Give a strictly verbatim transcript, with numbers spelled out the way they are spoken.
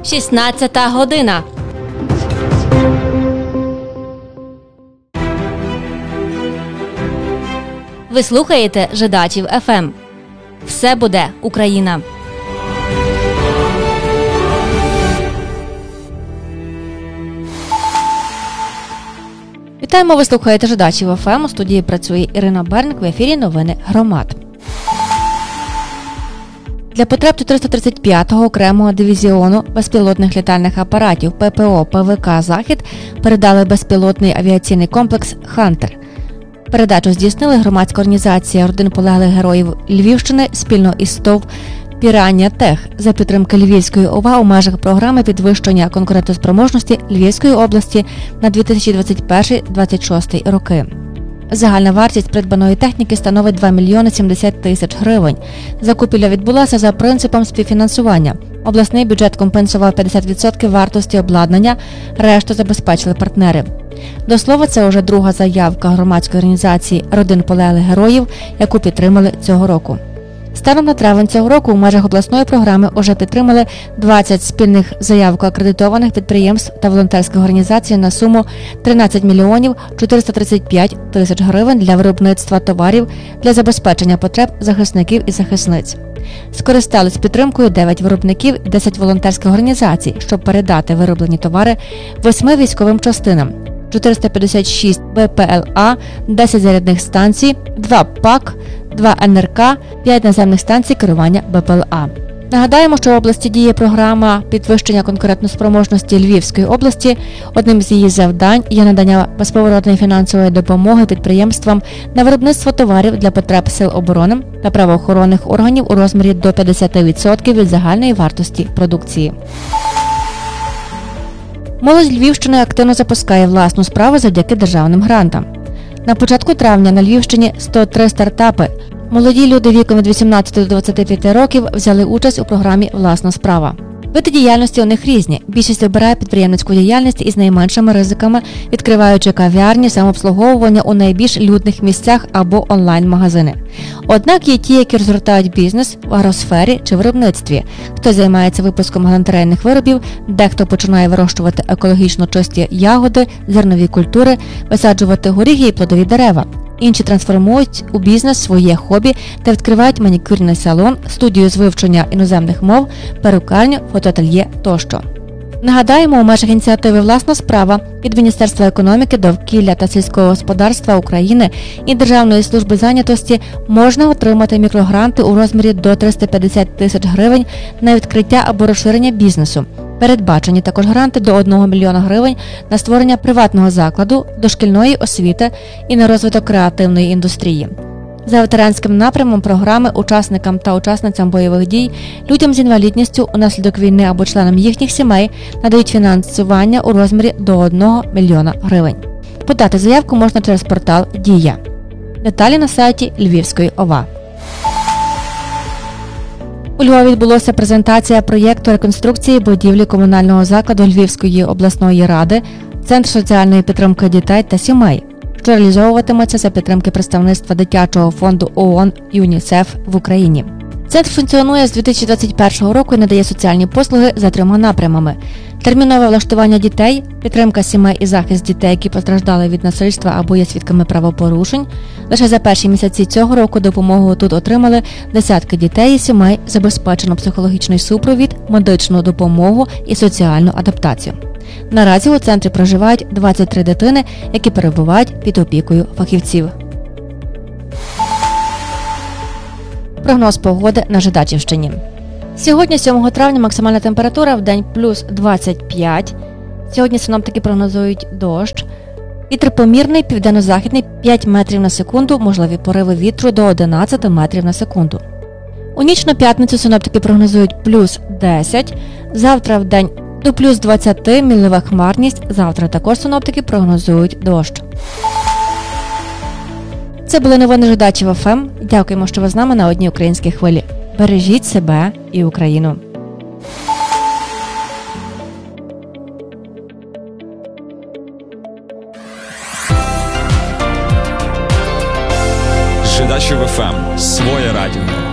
шістнадцята година. Ви слухаєте Жидачів еф ем. Все буде Україна. Вітаємо, ви слухаєте Жидачів еф ем. У студії працює Ірина Берник, в ефірі новини громад. Для потреб чотириста тридцять п'ятого окремого дивізіону безпілотних літальних апаратів пе пе о пе ве ка «Захід» передали безпілотний авіаційний комплекс «Хантер». Передачу здійснили громадська організація родин полеглих героїв Львівщини спільно із ТОВ «Піранія Тех» за підтримки Львівської ОВА у межах програми підвищення конкурентоспроможності Львівської області на дві тисячі двадцять перший - двадцять шостий роки. Загальна вартість придбаної техніки становить два мільйони сімдесят тисяч гривень. Закупівля відбулася за принципом співфінансування. Обласний бюджет компенсував п'ятдесят відсотків вартості обладнання, решту забезпечили партнери. До слова, це вже друга заявка громадської організації родин полеглих героїв, яку підтримали цього року. Станом на травень цього року у межах обласної програми уже підтримали двадцять спільних заявок акредитованих підприємств та волонтерських організацій на суму тринадцять мільйонів чотириста тридцять п'ять тисяч гривень для виробництва товарів для забезпечення потреб захисників і захисниць. Скористались підтримкою дев'ять виробників і десять волонтерських організацій, щоб передати вироблені товари восьми військовим частинам. чотириста п'ятдесят шість бе пе ел а, десять зарядних станцій, два пак, два ен ер ка, п'ять наземних станцій керування бе пе ел а. Нагадаємо, що в області діє програма підвищення конкурентоспроможності Львівської області. Одним з її завдань є надання безповоротної фінансової допомоги підприємствам на виробництво товарів для потреб сил оборони та правоохоронних органів у розмірі до п'ятдесят відсотків від загальної вартості продукції. Молодь Львівщини активно запускає власну справу завдяки державним грантам. На початку травня на Львівщині сто три стартапи. Молоді люди віком від вісімнадцяти до двадцяти п'яти років взяли участь у програмі «Власна справа». Види діяльності у них різні. Більшість обирає підприємницьку діяльність із найменшими ризиками, відкриваючи кав'ярні, самообслуговування у найбільш людних місцях або онлайн-магазини. Однак є ті, які розгортають бізнес в агросфері чи виробництві. Хтось займається випуском галантерейних виробів, дехто починає вирощувати екологічно чисті ягоди, зернові культури, висаджувати горіхи і плодові дерева. Інші трансформують у бізнес своє хобі та відкривають манікюрний салон, студію з вивчення іноземних мов, перукарню, фотоательє тощо. Нагадаємо, у межах ініціативи «Власна справа» від Міністерства економіки, довкілля та сільського господарства України і Державної служби зайнятості можна отримати мікрогранти у розмірі до триста п'ятдесят тисяч гривень на відкриття або розширення бізнесу. Передбачені також гранти до одного мільйона гривень на створення приватного закладу, дошкільної освіти і на розвиток креативної індустрії. За ветеранським напрямом програми учасникам та учасницям бойових дій, людям з інвалідністю унаслідок війни або членам їхніх сімей надають фінансування у розмірі до одного мільйона гривень. Подати заявку можна через портал «Дія». Деталі на сайті Львівської ОВА. У Львові відбулася презентація проєкту реконструкції будівлі комунального закладу Львівської обласної ради «Центр соціальної підтримки дітей та сімей», що реалізовуватиметься за підтримки представництва дитячого фонду ООН «ЮНІСЕФ» в Україні. Центр функціонує з дві тисячі двадцять першого року і надає соціальні послуги за трьома напрямами: термінове влаштування дітей, підтримка сімей і захист дітей, які постраждали від насильства або є свідками правопорушень. Лише за перші місяці цього року допомогу тут отримали десятки дітей і сімей, забезпечено психологічний супровід, медичну допомогу і соціальну адаптацію. Наразі у центрі проживають двадцять три дитини, які перебувають під опікою фахівців. Прогноз погоди на Жидачівщині. Сьогодні, сьомого травня, максимальна температура в день плюс двадцять п'ять. Сьогодні синоптики прогнозують дощ. Вітер помірний, південно-західний п'ять метрів на секунду, можливі пориви вітру до одинадцяти метрів на секунду. У ніч на п'ятницю синоптики прогнозують плюс десять. Завтра в день до плюс двадцяти, мінлива хмарність. Завтра також синоптики прогнозують дощ. Це були новини Жидачів еф ем. Дякуємо, що ви з нами на одній українській хвилі. Бережіть себе і Україну. Жидачів еф ем. Своє радіо.